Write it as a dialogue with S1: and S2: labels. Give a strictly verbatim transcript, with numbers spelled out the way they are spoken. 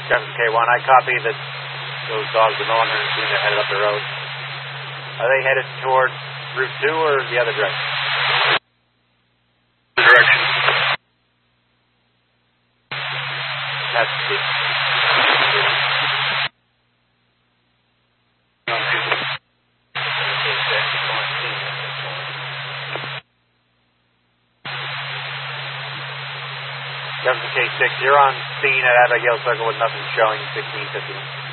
S1: Jefferson K one, I copy that those dogs are no longer seen. They're headed up the road. Are they headed towards Route two or the other direction?
S2: Direction.
S1: That's the... Jefferson K six, you're on scene at Abigail Circle with nothing showing, sixteen fifty.